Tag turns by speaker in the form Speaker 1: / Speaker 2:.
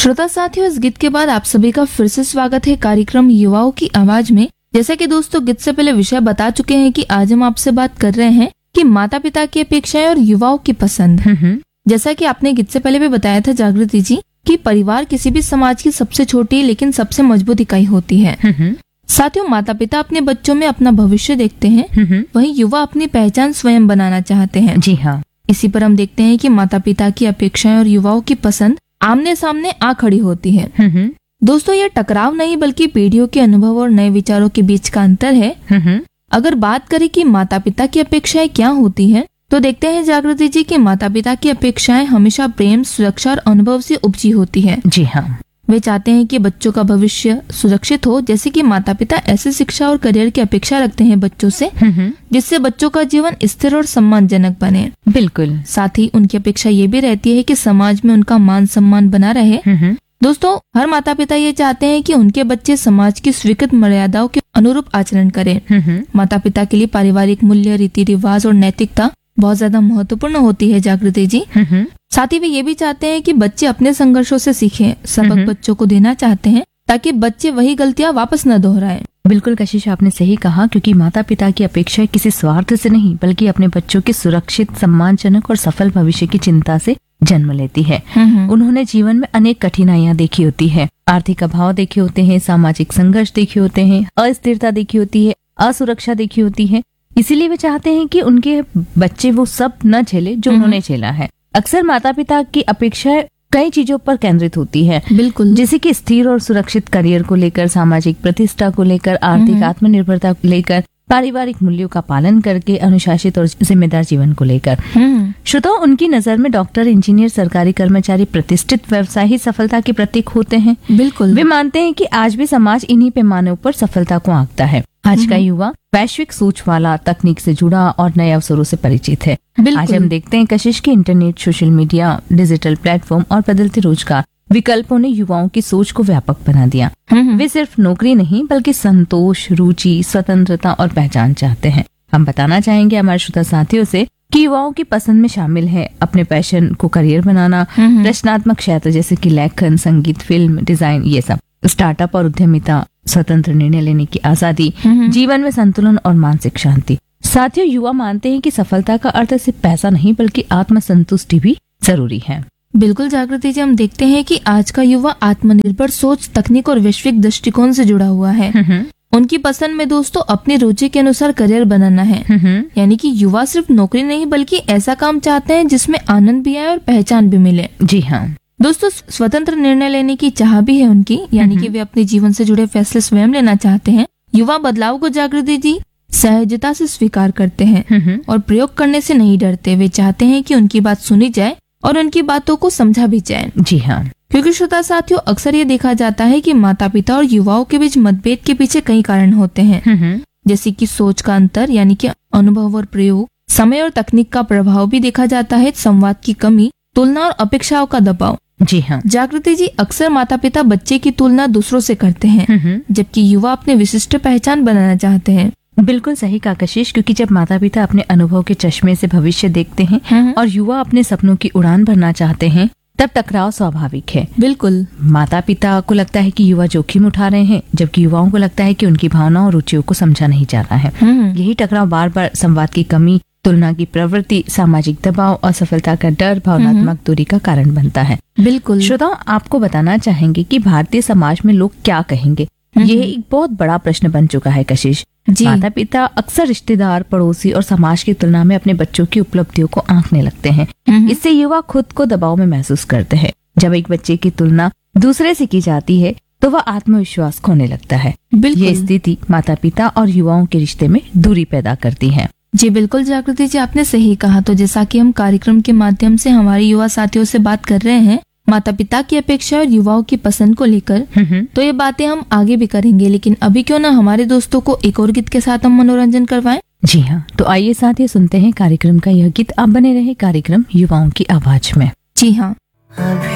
Speaker 1: श्रोता साथियों, इस गीत के बाद आप सभी का फिर से स्वागत है कार्यक्रम युवाओं की आवाज में। जैसा कि दोस्तों गीत से पहले विषय बता चुके हैं कि आज हम आपसे बात कर रहे हैं कि माता पिता की अपेक्षाएं और युवाओं की पसंद। जैसा कि आपने गीत से पहले भी बताया था जागृति जी कि परिवार किसी भी समाज की सबसे छोटी लेकिन सबसे मजबूत इकाई होती है। साथियों, माता पिता अपने बच्चों में अपना भविष्य देखते हैं, वहीं युवा अपनी पहचान स्वयं बनाना चाहते हैं।
Speaker 2: जी हाँ।
Speaker 1: इसी पर हम देखते हैं कि माता पिता की अपेक्षाएं और युवाओं की पसंद आमने सामने आ खड़ी होती है। दोस्तों, ये टकराव नहीं बल्कि पीढ़ियों के अनुभव और नए विचारों के बीच का अंतर है। अगर बात करें कि माता पिता की अपेक्षाएं क्या होती हैं, तो देखते हैं जागृति जी कि माता पिता की अपेक्षाएं हमेशा प्रेम, सुरक्षा और अनुभव से उपजी होती है।
Speaker 2: जी हाँ।
Speaker 1: वे चाहते हैं कि बच्चों का भविष्य सुरक्षित हो, जैसे कि माता पिता ऐसे शिक्षा और करियर की अपेक्षा रखते हैं बच्चों से जिससे बच्चों का जीवन स्थिर और सम्मानजनक बने।
Speaker 2: बिल्कुल।
Speaker 1: साथ ही उनकी अपेक्षा ये भी रहती है कि समाज में उनका मान सम्मान बना रहे। दोस्तों, हर माता पिता ये चाहते हैं कि उनके बच्चे समाज की स्वीकृत मर्यादाओं के अनुरूप आचरण करें। माता पिता के लिए पारिवारिक मूल्य, रीति रिवाज और नैतिकता बहुत ज्यादा महत्वपूर्ण होती है जागृति जी। साथ ही वे ये भी चाहते हैं कि बच्चे अपने संघर्षों से सीखें। सबक बच्चों को देना चाहते हैं ताकि बच्चे वही गलतियां वापस न दोहराएं।
Speaker 2: बिल्कुल कशिश, आपने सही कहा, क्योंकि माता पिता की अपेक्षा किसी स्वार्थ से नहीं बल्कि अपने बच्चों के सुरक्षित, सम्मानजनक और सफल भविष्य की चिंता से जन्म लेती है। उन्होंने जीवन में अनेक कठिनाइयां देखी होती है, आर्थिक अभाव देखे होते हैं, सामाजिक संघर्ष देखे होते हैं, अस्थिरता देखी होती है, असुरक्षा देखी होती है। इसीलिए वे चाहते हैं कि उनके बच्चे वो सब न झेले जो उन्होंने झेला है। अक्सर माता पिता की अपेक्षाएं कई चीजों पर केंद्रित होती है।
Speaker 1: बिल्कुल।
Speaker 2: जैसे कि स्थिर और सुरक्षित करियर को लेकर, सामाजिक प्रतिष्ठा को लेकर, आर्थिक आत्मनिर्भरता को लेकर, पारिवारिक मूल्यों का पालन करके अनुशासित और जिम्मेदार जीवन को लेकर। श्रोताओं, उनकी नजर में डॉक्टर, इंजीनियर, सरकारी कर्मचारी, प्रतिष्ठित व्यवसाय ही सफलता के प्रतीक होते हैं।
Speaker 1: बिल्कुल।
Speaker 2: वे मानते हैं कि आज भी समाज इन्हीं पैमानों पर सफलता को आंकता है। आज का युवा वैश्विक सोच वाला, तकनीक से जुड़ा और नए अवसरों से परिचित है। आज हम देखते हैं कशिश की internet, social media, digital platform और बदलते रोजगार विकल्पों ने युवाओं की सोच को व्यापक बना दिया। वे सिर्फ नौकरी नहीं बल्कि संतोष, रुचि, स्वतंत्रता और पहचान चाहते हैं। हम बताना चाहेंगे हमारे श्रोता साथियों से कि युवाओं की पसंद में शामिल है अपने पैशन को करियर बनाना, रचनात्मक क्षेत्र जैसे कि लेखन, संगीत, फिल्म, डिजाइन, ये सब, स्टार्टअप और उद्यमिता, स्वतंत्र निर्णय लेने की आजादी, जीवन में संतुलन और मानसिक शांति। साथियों, युवा मानते हैं कि सफलता का अर्थ सिर्फ पैसा नहीं बल्कि आत्मसंतुष्टि भी जरूरी है।
Speaker 1: बिल्कुल जागृति जी, हम देखते हैं कि आज का युवा आत्मनिर्भर सोच, तकनीक और वैश्विक दृष्टिकोण से जुड़ा हुआ है। उनकी पसंद में दोस्तों अपनी रुचि के अनुसार करियर बनाना है। यानी कि युवा सिर्फ नौकरी नहीं बल्कि ऐसा काम चाहते हैं जिसमें आनंद भी आए और पहचान भी मिले।
Speaker 2: जी हाँ।
Speaker 1: दोस्तों, स्वतंत्र निर्णय लेने की चाह भी है उनकी, यानी कि वे अपने जीवन से जुड़े फैसले स्वयं लेना चाहते हैं। युवा बदलाव को जागृति जी सहजता से स्वीकार करते हैं और प्रयोग करने से नहीं डरते। वे चाहते हैं कि उनकी बात सुनी जाए और उनकी बातों को समझा भी जाए।
Speaker 2: जी हाँ।
Speaker 1: क्योंकि श्रोता साथियों, अक्सर ये देखा जाता है कि माता पिता और युवाओं के बीच मतभेद के पीछे कई कारण होते हैं। जैसे कि सोच का अंतर, यानी कि अनुभव और प्रयोग, समय और तकनीक का प्रभाव भी देखा जाता है, संवाद की कमी, तुलना और अपेक्षाओं का दबाव।
Speaker 2: जी हाँ।
Speaker 1: जागृति जी, अक्सर माता पिता बच्चे की तुलना दूसरों से करते हैं, जबकि युवा अपने विशिष्ट पहचान बनाना चाहते हैं।
Speaker 2: बिल्कुल सही कहा कशिश, क्योंकि जब माता पिता अपने अनुभव के चश्मे से भविष्य देखते हैं और युवा अपने सपनों की उड़ान भरना चाहते हैं, तब टकराव स्वाभाविक है।
Speaker 1: बिल्कुल।
Speaker 2: माता पिता को लगता है कि युवा जोखिम उठा रहे हैं, जबकि युवाओं को लगता है कि उनकी भावनाओं और रुचियों को समझा नहीं जा रहा है। यही टकराव बार बार संवाद की कमी, तुलना की प्रवृत्ति, सामाजिक दबाव, असफलता का डर, भावनात्मक दूरी का कारण बनता है।
Speaker 1: बिल्कुल।
Speaker 2: श्रोताओं, आपको बताना चाहेंगे कि भारतीय समाज में लोग क्या कहेंगे, ये एक बहुत बड़ा प्रश्न बन चुका है कशिश। माता पिता अक्सर रिश्तेदार, पड़ोसी और समाज की तुलना में अपने बच्चों की उपलब्धियों को आंकने लगते हैं। इससे युवा खुद को दबाव में महसूस करते हैं। जब एक बच्चे की तुलना दूसरे से की जाती है तो वह आत्मविश्वास खोने लगता है। ये स्थिति माता पिता और युवाओं के रिश्ते में दूरी पैदा करती है।
Speaker 1: जी बिल्कुल जागृति जी, आपने सही कहा। तो जैसा कि हम कार्यक्रम के माध्यम से हमारे युवा साथियों से बात कर रहे हैं माता पिता की अपेक्षा और युवाओं की पसंद को लेकर, तो ये बातें हम आगे भी करेंगे, लेकिन अभी क्यों ना हमारे दोस्तों को एक और गीत के साथ हम मनोरंजन करवाएं।
Speaker 2: जी हाँ, तो आइए साथियों सुनते हैं कार्यक्रम का यह गीत। आप बने रहे कार्यक्रम युवाओं की आवाज में।
Speaker 1: जी हाँ।